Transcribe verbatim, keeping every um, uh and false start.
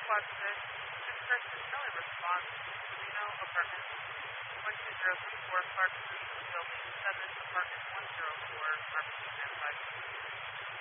squad six. This person is no response. Reno apartment one two zero three four Clark Street, building seven, apartment